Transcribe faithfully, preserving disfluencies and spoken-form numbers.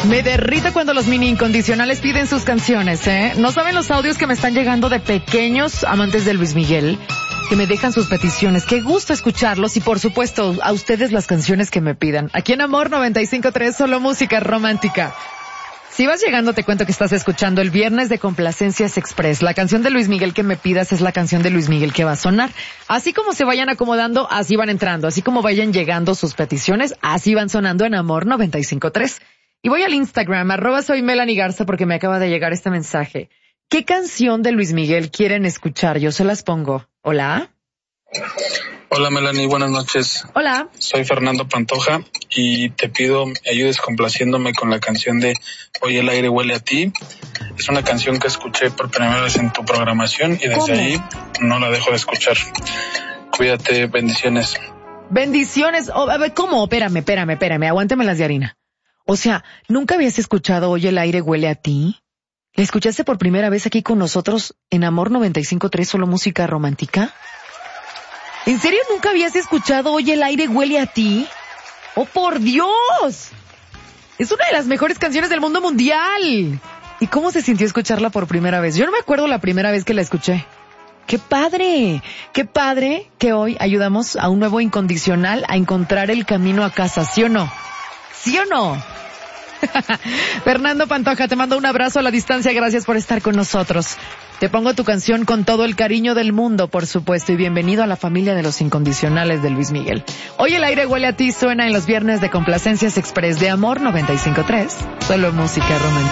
Me derrito cuando los mini incondicionales piden sus canciones, ¿eh? No saben los audios que me están llegando de pequeños amantes de Luis Miguel, que me dejan sus peticiones. Qué gusto escucharlos y, por supuesto, a ustedes las canciones que me pidan. Aquí en Amor noventa y cinco punto tres, solo música romántica. Si vas llegando, te cuento que estás escuchando el Viernes de Complacencias Express. La canción de Luis Miguel que me pidas es la canción de Luis Miguel que va a sonar. Así como se vayan acomodando, así van entrando. Así como vayan llegando sus peticiones, así van sonando en Amor noventa y cinco punto tres. Y voy al Instagram, arroba soy Melanie Garza, porque me acaba de llegar este mensaje. ¿Qué canción de Luis Miguel quieren escuchar? Yo se las pongo. ¿Hola? Hola Melanie, buenas noches. Hola. Soy Fernando Pantoja y te pido me ayudes complaciéndome con la canción de Hoy el aire huele a ti. Es una canción que escuché por primera vez en tu programación y desde ¿Cómo? ahí no la dejo de escuchar. Cuídate, bendiciones. Bendiciones. Oh, a ver, ¿cómo? Espérame, espérame, espérame. Aguántame las de harina. O sea, ¿nunca habías escuchado Hoy el aire huele a ti? ¿La escuchaste por primera vez aquí con nosotros en Amor noventa y cinco punto tres, solo música romántica? ¿En serio nunca habías escuchado Hoy el aire huele a ti? ¡Oh, por Dios! Es una de las mejores canciones del mundo mundial. ¿Y cómo se sintió escucharla por primera vez? Yo no me acuerdo la primera vez que la escuché. ¡Qué padre! ¡Qué padre que hoy ayudamos a un nuevo incondicional a encontrar el camino a casa! ¿Sí o no? ¿Sí o no? Fernando Pantoja, te mando un abrazo a la distancia. Gracias por estar con nosotros. Te pongo tu canción con todo el cariño del mundo, por supuesto, y bienvenido a la familia de los incondicionales de Luis Miguel. Hoy el aire huele a ti suena en los Viernes de Complacencias Express de Amor noventa y cinco punto tres. Solo música romántica.